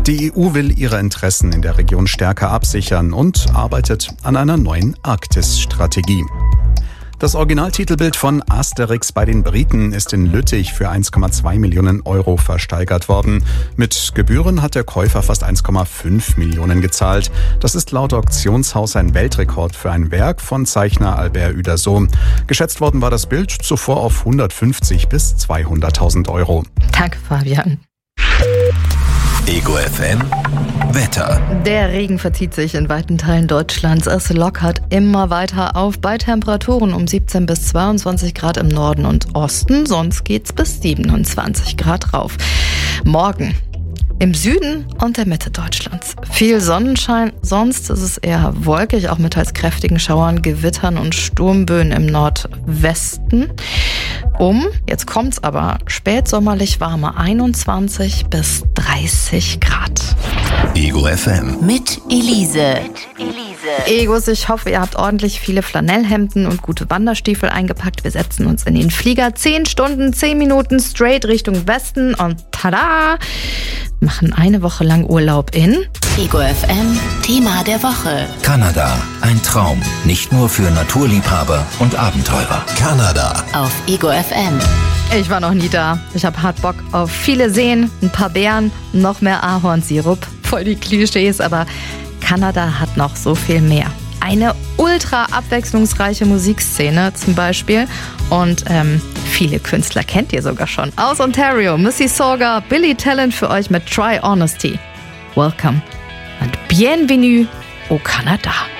Die EU will ihre Interessen in der Region stärker absichern und arbeitet an einer neuen Arktis-Strategie. Das Originaltitelbild von Asterix bei den Briten ist in Lüttich für 1,2 Millionen Euro versteigert worden. Mit Gebühren hat der Käufer fast 1,5 Millionen gezahlt. Das ist laut Auktionshaus ein Weltrekord für ein Werk von Zeichner Albert Uderzo. Geschätzt worden war das Bild zuvor auf 150.000 bis 200.000 Euro. Danke, Fabian. Ego FM Wetter. Der Regen verzieht sich in weiten Teilen Deutschlands. Es lockert immer weiter auf bei Temperaturen um 17 bis 22 Grad im Norden und Osten. Sonst geht's bis 27 Grad rauf. Morgen im Süden und der Mitte Deutschlands viel Sonnenschein, sonst ist es eher wolkig, auch mit teils kräftigen Schauern, Gewittern und Sturmböen im Nordwesten. Jetzt kommt's aber, spätsommerlich warme 21 bis 30 Grad. Ego FM. Mit Elise. Egos, ich hoffe, ihr habt ordentlich viele Flanellhemden und gute Wanderstiefel eingepackt. Wir setzen uns in den Flieger 10 Stunden, 10 Minuten straight Richtung Westen und tada, machen eine Woche lang Urlaub in Ego FM, Thema der Woche. Kanada, ein Traum. Nicht nur für Naturliebhaber und Abenteurer. Kanada. Auf Ego FM. Ich war noch nie da. Ich habe hart Bock auf viele Seen, ein paar Bären, noch mehr Ahornsirup. Voll die Klischees, aber Kanada hat noch so viel mehr. Eine ultra abwechslungsreiche Musikszene zum Beispiel. Und viele Künstler kennt ihr sogar schon. Aus Ontario, Mississauga, Billy Talent für euch mit Try Honesty. Welcome und bienvenue au Canada.